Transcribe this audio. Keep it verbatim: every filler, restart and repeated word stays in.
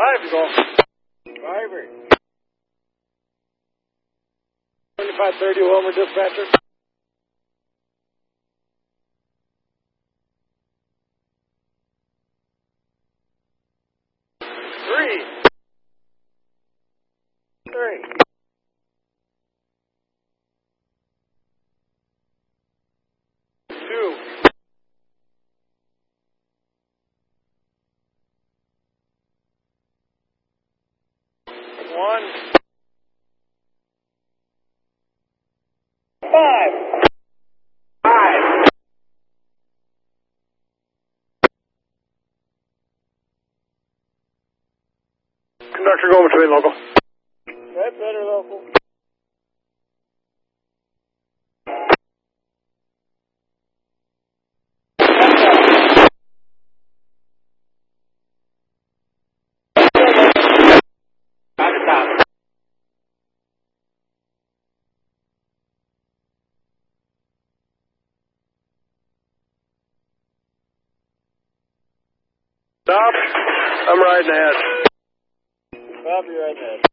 Five to go. Fiver. twenty-five thirty, Wilmer dispatcher. Three. Three. Two. One. Five. Five. Conductor, go between local. That's better, local. Stop. I'm riding ahead. Stop, you're riding ahead.